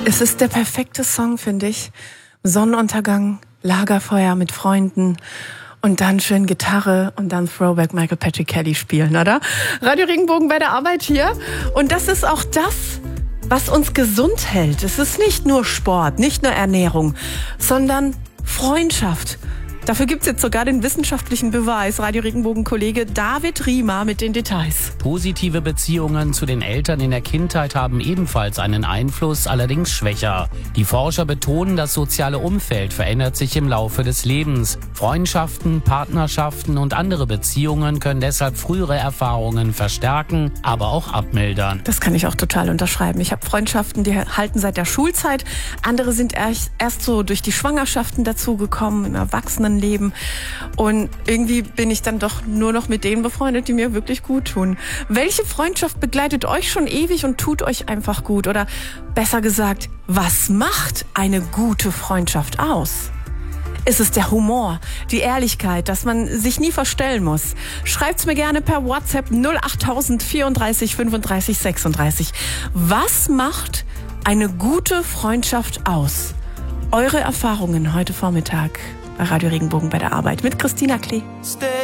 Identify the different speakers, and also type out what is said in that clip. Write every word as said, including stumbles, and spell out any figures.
Speaker 1: Es ist der perfekte Song, finde ich. Sonnenuntergang, Lagerfeuer mit Freunden und dann schön Gitarre und dann Throwback Michael Patrick Kelly spielen, oder? Radio Regenbogen bei der Arbeit hier. Und das ist auch das, was uns gesund hält. Es ist nicht nur Sport, nicht nur Ernährung, sondern Freundschaft. Dafür gibt's jetzt sogar den wissenschaftlichen Beweis. Radio Regenbogen-Kollege David Riemer mit den Details.
Speaker 2: Positive Beziehungen zu den Eltern in der Kindheit haben ebenfalls einen Einfluss, allerdings schwächer. Die Forscher betonen, das soziale Umfeld verändert sich im Laufe des Lebens. Freundschaften, Partnerschaften und andere Beziehungen können deshalb frühere Erfahrungen verstärken, aber auch abmildern.
Speaker 1: Das kann ich auch total unterschreiben. Ich habe Freundschaften, die halten seit der Schulzeit. Andere sind erst, erst so durch die Schwangerschaften dazugekommen, im Erwachsenenleben. Und irgendwie bin ich dann doch nur noch mit denen befreundet, die mir wirklich gut tun. Welche Freundschaft begleitet euch schon ewig und tut euch einfach gut? Oder besser gesagt, was macht eine gute Freundschaft aus? Ist es der Humor, die Ehrlichkeit, dass man sich nie verstellen muss? Schreibt's mir gerne per WhatsApp null acht tausend vierunddreißig fünfunddreißig sechsunddreißig. Was macht eine gute Freundschaft aus? Eure Erfahrungen heute Vormittag bei Radio Regenbogen bei der Arbeit mit Christina Klee.